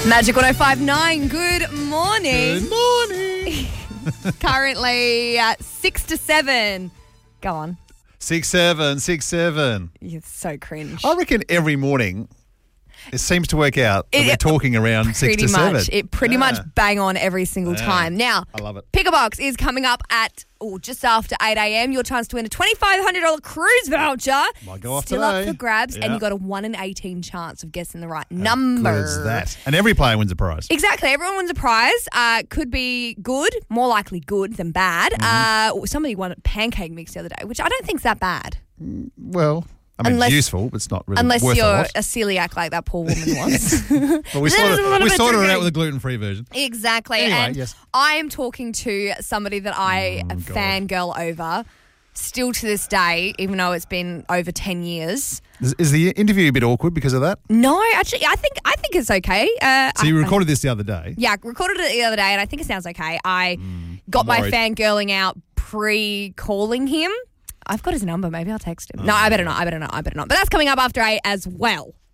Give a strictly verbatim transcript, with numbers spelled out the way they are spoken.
Magic one oh five point nine, good morning. Good morning. Currently uh, six to seven. Go on. Six, seven, six, seven. You're so cringe. I reckon every morning it seems to work out that It- we're talking around six Pretty to much. seven. It pretty Yeah. much bang on every single Yeah. time. Now, I love it. Pick a Box is coming up at oh, just after eight a.m. Your chance to win a twenty-five hundred dollars cruise voucher. Might go off Still today. up for grabs, and Yeah. you got a one in eighteen chance of guessing the right How number. good's that? And every player wins a prize. Exactly. Everyone wins a prize. Uh, could be good, more likely good than bad. Mm-hmm. Uh, somebody won a pancake mix the other day, which I don't think's that bad. Well, I mean, Unless- it's useful, but it's not really Unless worth you're a lot. a celiac like that poor woman was. But we This sorted, is a little we bit sorted it tricky. out with a gluten-free version. Exactly. Anyway, and yes. I am talking to somebody that I Oh, God. fangirl over still to this day, even though it's been over ten years. Is, is the interview a bit awkward because of that? No, actually, I think I think it's okay. Uh, So you I- recorded this the other day. Yeah, recorded it the other day, and I think it sounds okay. I got I'm my worried. fangirling out pre-calling him. I've got his number. Maybe I'll text him. No, I better not. I better not. I better not. But that's coming up after eight as well.